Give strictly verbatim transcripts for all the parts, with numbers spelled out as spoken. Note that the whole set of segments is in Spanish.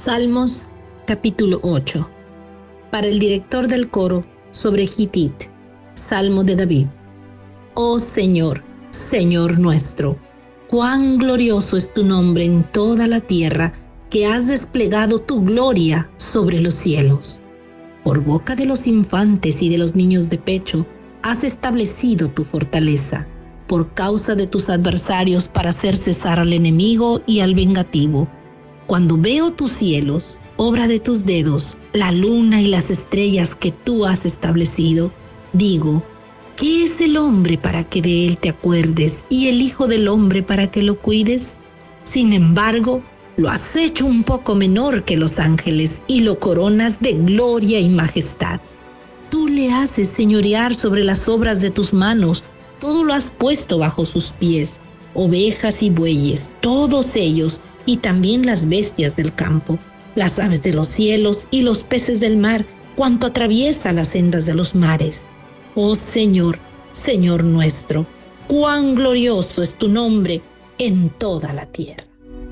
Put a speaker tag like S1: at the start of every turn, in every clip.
S1: Salmos capítulo ocho. Para el director del coro, sobre Gitit, Salmo de David. Oh Señor, Señor nuestro, cuán glorioso es tu nombre en toda la tierra, que has desplegado tu gloria sobre los cielos. Por boca de los infantes y de los niños de pecho, has establecido tu fortaleza, por causa de tus adversarios, para hacer cesar al enemigo y al vengativo. Cuando veo tus cielos, obra de tus dedos, la luna y las estrellas que tú has establecido, digo, ¿qué es el hombre para que de él te acuerdes, y el hijo del hombre para que lo cuides? Sin embargo, lo has hecho un poco menor que los ángeles, y lo coronas de gloria y majestad. Tú le haces señorear sobre las obras de tus manos, todo lo has puesto bajo sus pies, ovejas y bueyes, todos ellos, y también las bestias del campo, las aves de los cielos y los peces del mar, cuanto atraviesa las sendas de los mares. Oh Señor, Señor nuestro, cuán glorioso es tu nombre en toda la tierra.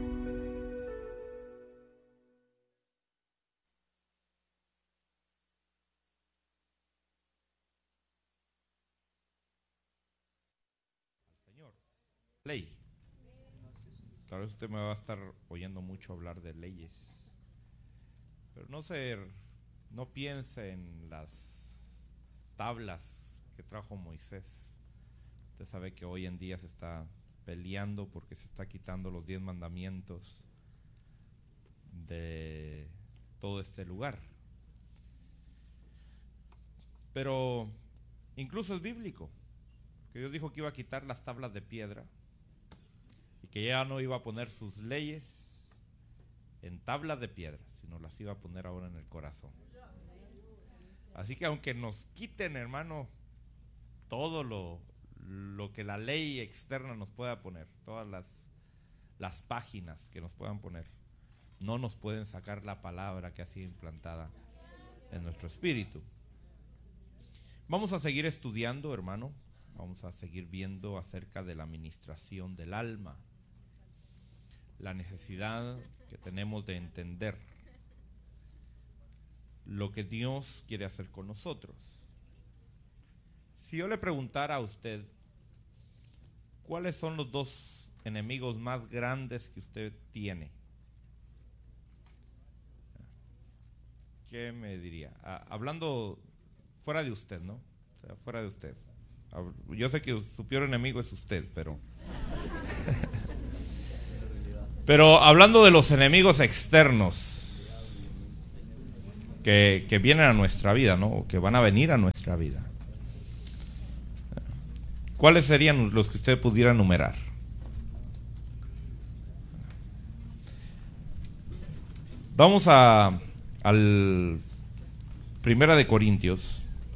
S2: Señor, ley. Tal vez usted me va a estar oyendo mucho hablar de leyes, pero no se, no piense en las tablas que trajo Moisés. Usted sabe que hoy en día se está peleando porque se está quitando los diez mandamientos de todo este lugar. Pero incluso es bíblico, que Dios dijo que iba a quitar las tablas de piedra y que ya no iba a poner sus leyes en tablas de piedra, sino las iba a poner ahora en el corazón. Así que aunque nos quiten, hermano, todo lo, lo que la ley externa nos pueda poner, todas las, las páginas que nos puedan poner, no nos pueden sacar la palabra que ha sido implantada en nuestro espíritu. Vamos a seguir estudiando, hermano. Vamos a seguir viendo acerca de la administración del alma, la necesidad que tenemos de entender lo que Dios quiere hacer con nosotros. Si yo le preguntara a usted, ¿cuáles son los dos enemigos más grandes que usted tiene? ¿Qué me diría? Ah, hablando fuera de usted, ¿no? O sea, fuera de usted. Yo sé que su peor enemigo es usted, pero pero hablando de los enemigos externos que, que vienen a nuestra vida, ¿no? O que van a venir a nuestra vida, ¿cuáles serían los que usted pudiera enumerar? Vamos a al Primera de Corintios.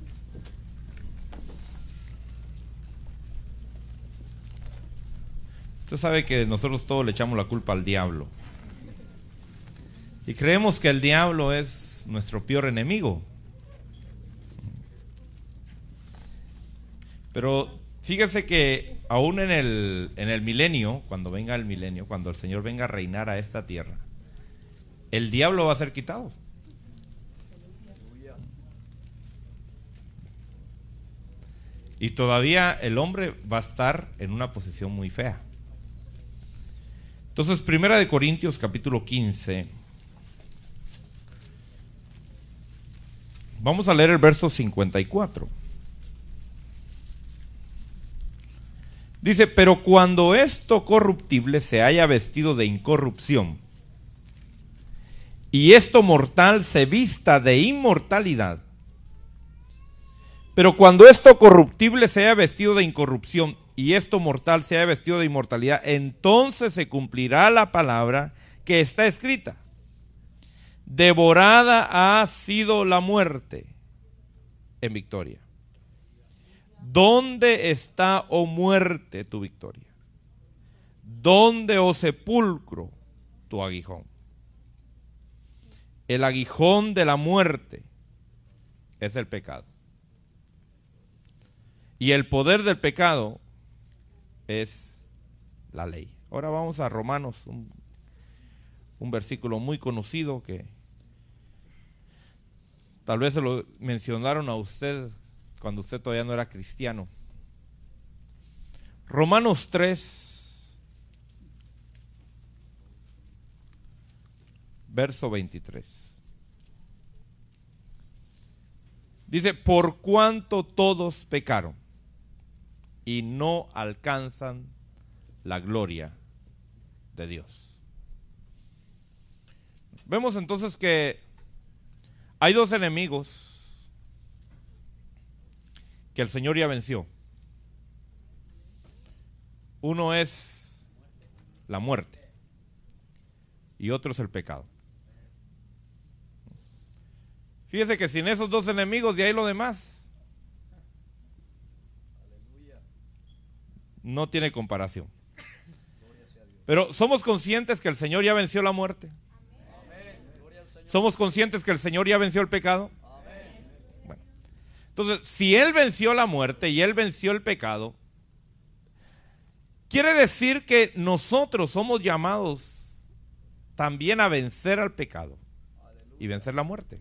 S2: Usted sabe que nosotros todos le echamos la culpa al diablo y creemos que el diablo es nuestro peor enemigo. Pero fíjese que aún en el, en el milenio, cuando venga el milenio, cuando el Señor venga a reinar a esta tierra, el diablo va a ser quitado. Y todavía el hombre va a estar en una posición muy fea. Entonces, Primera de Corintios capítulo quince. Vamos a leer el verso cincuenta y cuatro. Dice, pero cuando esto corruptible se haya vestido de incorrupción, y esto mortal se vista de inmortalidad, pero cuando esto corruptible se haya vestido de incorrupción, y esto mortal se haya vestido de inmortalidad, entonces se cumplirá la palabra que está escrita: devorada ha sido la muerte en victoria. ¿Dónde está, oh muerte, tu victoria? ¿Dónde, oh sepulcro, tu aguijón? El aguijón de la muerte es el pecado, y el poder del pecado es la ley. Ahora vamos a Romanos, un, un versículo muy conocido que tal vez se lo mencionaron a usted cuando usted todavía no era cristiano. Romanos tres, verso veintitrés. Dice, por cuanto todos pecaron y no alcanzan la gloria de Dios. Vemos entonces que hay dos enemigos que el Señor ya venció. Uno es la muerte y otro es el pecado. Fíjese que sin esos dos enemigos, de ahí lo demás no tiene comparación. Pero somos conscientes que el Señor ya venció la muerte. ¿Somos conscientes que el Señor ya venció el pecado? Bueno, entonces, si Él venció la muerte y Él venció el pecado, quiere decir que nosotros somos llamados también a vencer al pecado y vencer la muerte.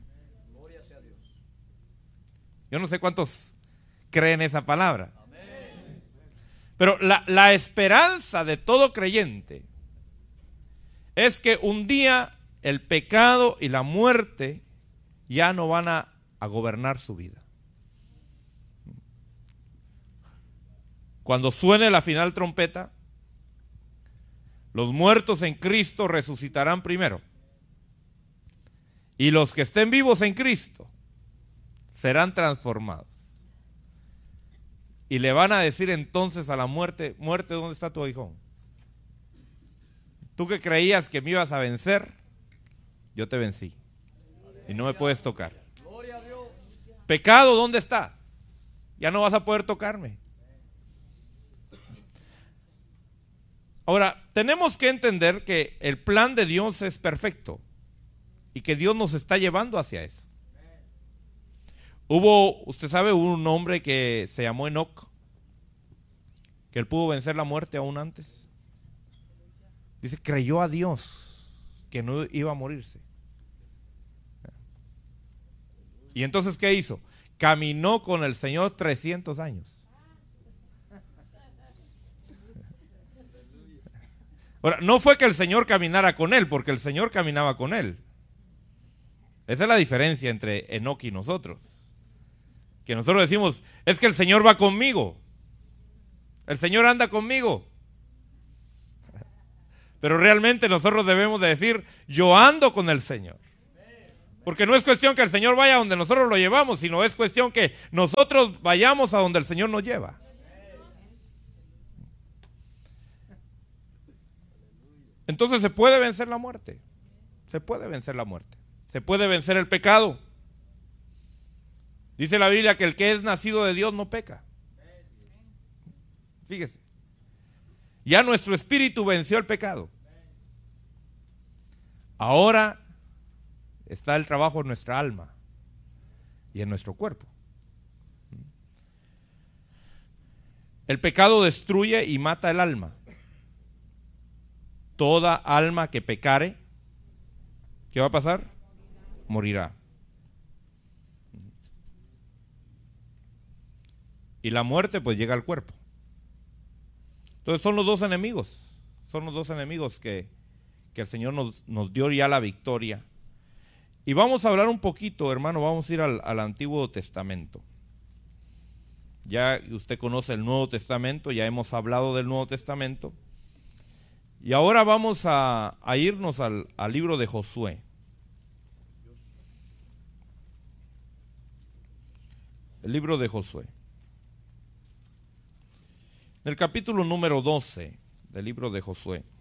S2: Yo no sé cuántos creen esa palabra. Pero la, la esperanza de todo creyente es que un día el pecado y la muerte ya no van a, a gobernar su vida. Cuando suene la final trompeta, los muertos en Cristo resucitarán primero. Y los que estén vivos en Cristo serán transformados. Y le van a decir entonces a la muerte, muerte, ¿dónde está tu aguijón? Tú que creías que me ibas a vencer, yo te vencí. Y no me puedes tocar. Pecado, ¿dónde estás? Ya no vas a poder tocarme. Ahora, tenemos que entender que el plan de Dios es perfecto y que Dios nos está llevando hacia eso. Hubo, usted sabe, un hombre que se llamó Enoc, que él pudo vencer la muerte aún antes. Dice, creyó a Dios que no iba a morirse. Y entonces, ¿qué hizo? Caminó con el Señor trescientos años. Ahora, no fue que el Señor caminara con él, porque el Señor caminaba con él. Esa es la diferencia entre Enoc y nosotros. Que nosotros decimos, es que el Señor va conmigo. El Señor anda conmigo. Pero realmente nosotros debemos de decir, yo ando con el Señor. Porque no es cuestión que el Señor vaya a donde nosotros lo llevamos, sino es cuestión que nosotros vayamos a donde el Señor nos lleva. Entonces se puede vencer la muerte. Se puede vencer la muerte. Se puede vencer el pecado. Dice la Biblia que el que es nacido de Dios no peca. Fíjese. Ya nuestro espíritu venció el pecado. Ahora está el trabajo en nuestra alma y en nuestro cuerpo. El pecado destruye y mata el alma. Toda alma que pecare, ¿qué va a pasar? Morirá. Y la muerte pues llega al cuerpo. Entonces son los dos enemigos, son los dos enemigos que, que el Señor nos, nos dio ya la victoria. Y vamos a hablar un poquito, hermano, vamos a ir al, al Antiguo Testamento. Ya usted conoce el Nuevo Testamento, ya hemos hablado del Nuevo Testamento. Y ahora vamos a, a irnos al, al libro de Josué. El libro de Josué. En el capítulo número doce del libro de Josué.